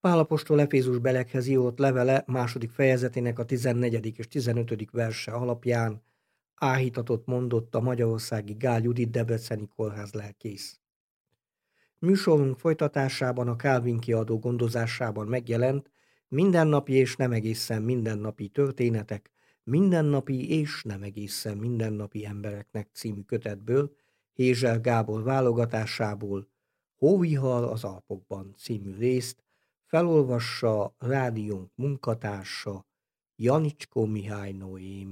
Pál apostol Efézus belekhez írott levele második fejezetének a 14. és 15. verse alapján áhítatot mondott a magyarországi Gál Judit debreceni kórház lelkész. Műsorunk folytatásában a Calvin kiadó gondozásában megjelent Mindennapi és nem egészen mindennapi történetek, mindennapi és nem egészen mindennapi embereknek című kötetből, Hézser Gábor válogatásából Hóvihar az Alpokban című részt felolvassa rádiónk munkatársa Janicskó Mihály Noémi.